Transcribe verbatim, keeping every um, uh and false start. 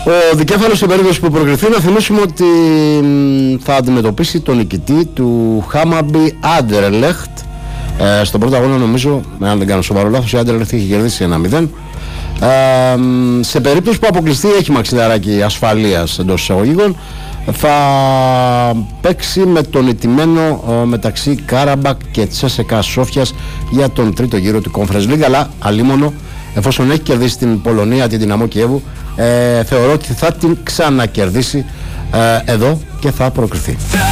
Ο δικέφαλος σε περίπτωση που προκριθεί, να θυμίσουμε ότι θα αντιμετωπίσει τον νικητή του Χάμαμπι Άντερλεχτ. Ε, στον πρώτο αγώνα, νομίζω, αν δεν κάνω σοβαρό λάθος, η Άντερλεχτ είχε κερδίσει ένα μηδέν. Ε, σε περίπτωση που αποκλειστεί, έχει μαξιλαράκι ασφαλείας εντός εισαγωγικών, θα παίξει με τον ηττημένο ε, μεταξύ Κάραμπακ και Τσέσεκα Σόφιας για τον τρίτο γύρο του Conference League, αλλά αλίμονο, εφόσον έχει κερδίσει την Πολωνία, την Δυναμό Κιέβου, ε, θεωρώ ότι θα την ξανακερδίσει ε, εδώ και θα προκριθεί.